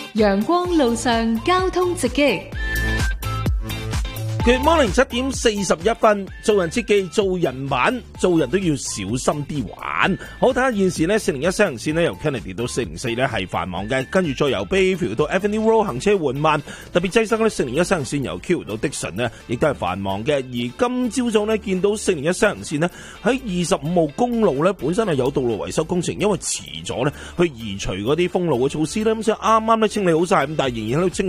陽光路上交通直擊。 Good morning， 7點41分，做人切記做人慢，做人都要小心啲玩。好，睇下現時呢401西行線呢由 Kennedy 到404呢係繁忙嘅，跟住再由 Bayview 到 Avenue Road 行車緩慢，特別擠塞呢401西行線由 Q 到 Dixon 呢亦都係繁忙嘅。而今朝早呢見到401西行線呢喺25號公路呢本身係有道路維修工程，因為遲咗呢去移除嗰啲封路嘅措施呢，咁所以啱啱呢清理好晒，咁但係仍然喺度清